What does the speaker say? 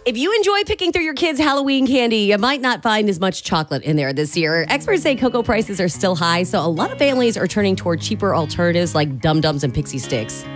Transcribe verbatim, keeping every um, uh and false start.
If you enjoy picking through your kids' Halloween candy, you might not find as much chocolate in there this year. Experts say cocoa prices are still high, so a lot of families are turning toward cheaper alternatives like Dum Dums and Pixie Sticks.